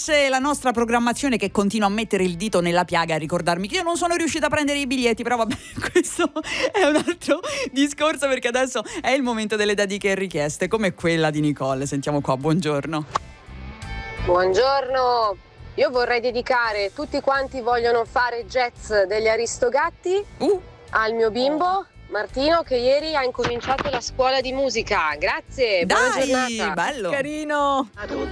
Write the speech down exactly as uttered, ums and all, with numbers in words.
fosse la nostra programmazione che continua a mettere il dito nella piaga a ricordarmi che io non sono riuscita a prendere i biglietti, però vabbè, questo è un altro discorso, perché adesso è il momento delle dediche e richieste, come quella di Nicole. Sentiamo qua, buongiorno. Buongiorno, io vorrei dedicare Tutti quanti vogliono fare jazz degli Aristogatti Uh. al mio bimbo Martino, che ieri ha incominciato la scuola di musica. Grazie, buona Dai, giornata. bello. Carino.